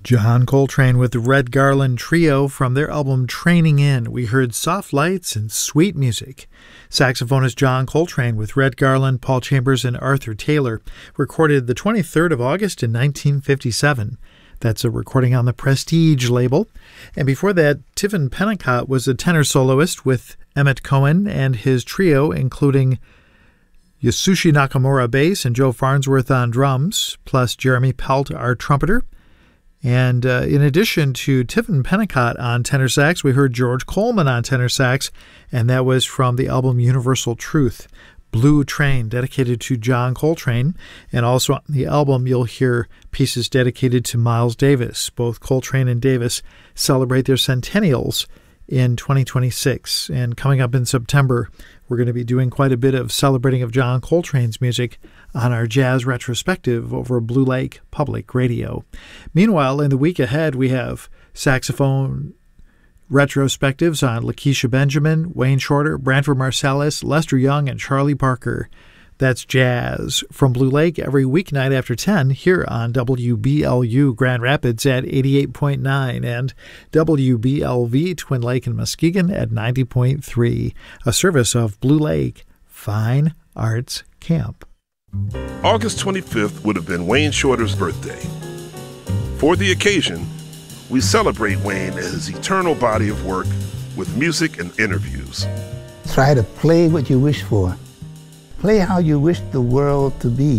John Coltrane with the Red Garland Trio from their album Training In. We heard Soft Lights and Sweet Music. Saxophonist John Coltrane with Red Garland, Paul Chambers, and Arthur Taylor, recorded the 23rd of August in 1957. That's a recording on the Prestige label. And before that, Tiffin Pennicott was a tenor soloist with Emmett Cohen and his trio, including Yasushi Nakamura bass and Joe Farnsworth on drums, plus Jeremy Pelt, our trumpeter. And in addition to Tiffin Pennicott on tenor sax, we heard George Coleman on tenor sax, and that was from the album Universal Truth, Blue Train, dedicated to John Coltrane. And also on the album, you'll hear pieces dedicated to Miles Davis. Both Coltrane and Davis celebrate their centennials in 2026. And coming up in September, we're going to be doing quite a bit of celebrating of John Coltrane's music on our jazz retrospective over Blue Lake Public Radio. Meanwhile, in the week ahead, we have saxophone retrospectives on Lakeisha Benjamin, Wayne Shorter, Branford Marsalis, Lester Young, and Charlie Parker. That's jazz from Blue Lake every weeknight after 10 here on WBLU Grand Rapids at 88.9 and WBLV Twin Lake and Muskegon at 90.3, a service of Blue Lake Fine Arts Camp. August 25th would have been Wayne Shorter's birthday. For the occasion, we celebrate Wayne and his eternal body of work with music and interviews. Try to play what you wish for. Play how you wish the world to be.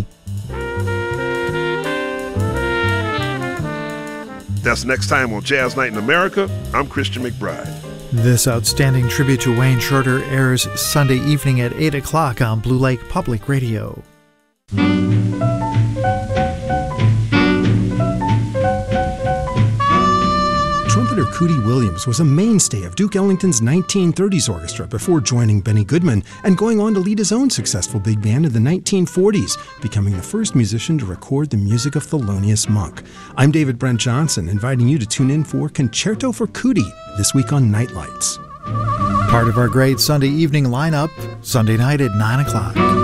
That's next time on Jazz Night in America. I'm Christian McBride. This outstanding tribute to Wayne Shorter airs Sunday evening at 8 o'clock on Blue Lake Public Radio. Trumpeter Cootie Williams was a mainstay of Duke Ellington's 1930s orchestra before joining Benny Goodman and going on to lead his own successful big band in the 1940s, becoming the first musician to record the music of Thelonious Monk. I'm David Brent Johnson, inviting you to tune in for Concerto for Cootie this week on Nightlights. Part of our great Sunday evening lineup, Sunday night at 9 o'clock.